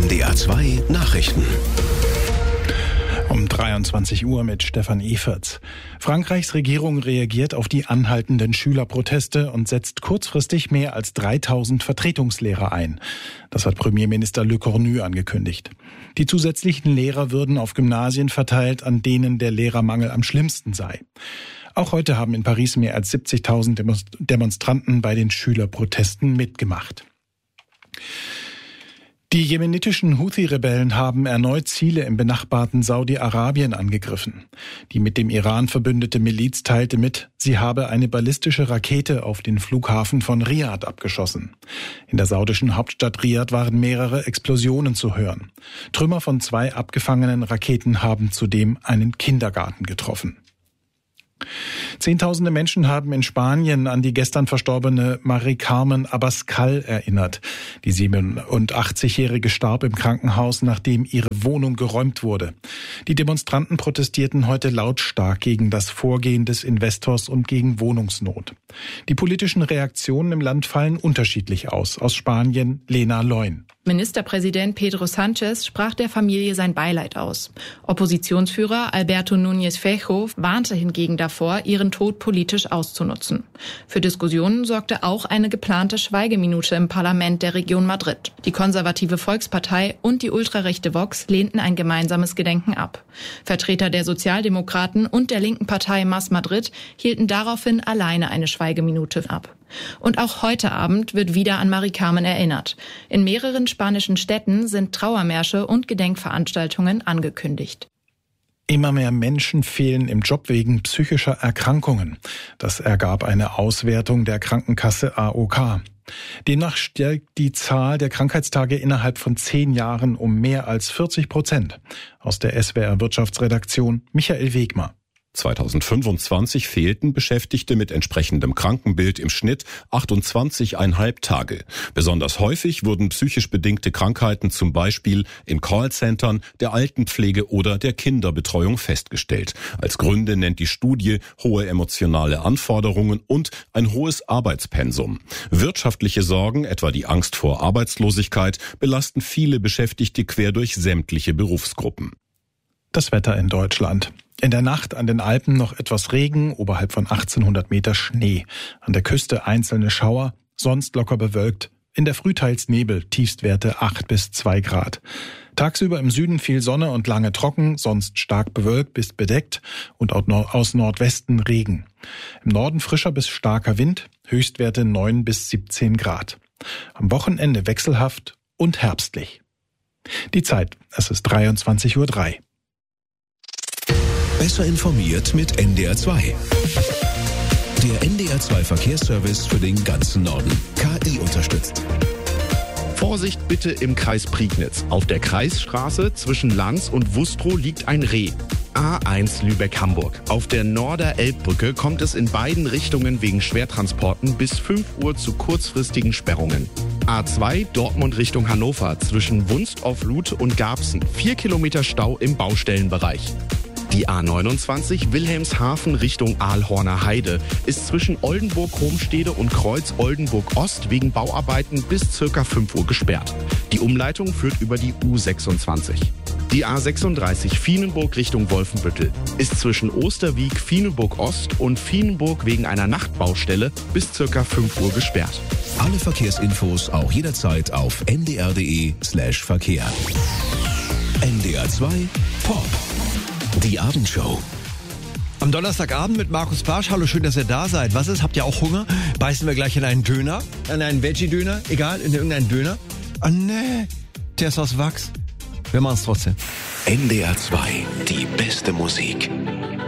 NDR 2 Nachrichten. Um 23 Uhr mit Stefan Eferts. Frankreichs Regierung reagiert auf die anhaltenden Schülerproteste und setzt kurzfristig mehr als 3000 Vertretungslehrer ein. Das hat Premierminister Le Cornu angekündigt. Die zusätzlichen Lehrer würden auf Gymnasien verteilt, an denen der Lehrermangel am schlimmsten sei. Auch heute haben in Paris mehr als 70.000 Demonstranten bei den Schülerprotesten mitgemacht. Die jemenitischen Houthi-Rebellen haben erneut Ziele im benachbarten Saudi-Arabien angegriffen. Die mit dem Iran verbündete Miliz teilte mit, sie habe eine ballistische Rakete auf den Flughafen von Riad abgeschossen. In der saudischen Hauptstadt Riad waren mehrere Explosionen zu hören. Trümmer von 2 abgefangenen Raketen haben zudem einen Kindergarten getroffen. Zehntausende Menschen haben in Spanien an die gestern verstorbene Mari Carmen Abascal erinnert. Die 87-Jährige starb im Krankenhaus, nachdem ihre Wohnung geräumt wurde. Die Demonstranten protestierten heute lautstark gegen das Vorgehen des Investors und gegen Wohnungsnot. Die politischen Reaktionen im Land fallen unterschiedlich aus. Aus Spanien Lena Leun. Ministerpräsident Pedro Sánchez sprach der Familie sein Beileid aus. Oppositionsführer Alberto Núñez Feijóo warnte hingegen davor, ihren Tod politisch auszunutzen. Für Diskussionen sorgte auch eine geplante Schweigeminute im Parlament der Region Madrid. Die konservative Volkspartei und die ultrarechte Vox lehnten ein gemeinsames Gedenken ab. Vertreter der Sozialdemokraten und der linken Partei Más Madrid hielten daraufhin alleine eine Schweigeminute ab. Und auch heute Abend wird wieder an Mari Carmen erinnert. In mehreren spanischen Städten sind Trauermärsche und Gedenkveranstaltungen angekündigt. Immer mehr Menschen fehlen im Job wegen psychischer Erkrankungen. Das ergab eine Auswertung der Krankenkasse AOK. Demnach steigt die Zahl der Krankheitstage innerhalb von 10 Jahren um mehr als 40%. Aus der SWR Wirtschaftsredaktion Michael Wegmer. 2025 fehlten Beschäftigte mit entsprechendem Krankenbild im Schnitt 28,5 Tage. Besonders häufig wurden psychisch bedingte Krankheiten zum Beispiel in Callcentern, der Altenpflege oder der Kinderbetreuung festgestellt. Als Gründe nennt die Studie hohe emotionale Anforderungen und ein hohes Arbeitspensum. Wirtschaftliche Sorgen, etwa die Angst vor Arbeitslosigkeit, belasten viele Beschäftigte quer durch sämtliche Berufsgruppen. Das Wetter in Deutschland. In der Nacht an den Alpen noch etwas Regen, oberhalb von 1800 Meter Schnee. An der Küste einzelne Schauer, sonst locker bewölkt. In der Früh teils Nebel, Tiefstwerte 8 bis 2 Grad. Tagsüber im Süden viel Sonne und lange trocken, sonst stark bewölkt bis bedeckt und aus Nordwesten Regen. Im Norden frischer bis starker Wind, Höchstwerte 9 bis 17 Grad. Am Wochenende wechselhaft und herbstlich. Die Zeit, es ist 23:03 Uhr. Besser informiert mit NDR 2. Der NDR 2 Verkehrsservice für den ganzen Norden. KI unterstützt. Vorsicht bitte im Kreis Prignitz. Auf der Kreisstraße zwischen Lanz und Wustrow liegt ein Reh. A1 Lübeck-Hamburg. Auf der Norder-Elbbrücke kommt es in beiden Richtungen wegen Schwertransporten bis 5 Uhr zu kurzfristigen Sperrungen. A2 Dortmund Richtung Hannover zwischen Wunst-auf-Luth und Garbsen. 4 Kilometer Stau im Baustellenbereich. Die A29 Wilhelmshaven Richtung Aalhorner Heide ist zwischen Oldenburg-Homstede und Kreuz Oldenburg-Ost wegen Bauarbeiten bis ca. 5 Uhr gesperrt. Die Umleitung führt über die U26. Die A36 Vienenburg Richtung Wolfenbüttel ist zwischen Osterwiek, Vienenburg-Ost und Vienenburg wegen einer Nachtbaustelle bis ca. 5 Uhr gesperrt. Alle Verkehrsinfos auch jederzeit auf ndr.de/Verkehr. NDR 2 Pop. Die Abendshow. Am Donnerstagabend mit Markus Barsch. Hallo, schön, dass ihr da seid. Was ist? Habt ihr auch Hunger? Beißen wir gleich in einen Döner? In einen Veggie-Döner? Egal, in irgendeinen Döner? Ah, nee. Der ist aus Wachs. Wir machen es trotzdem. NDR 2, die beste Musik.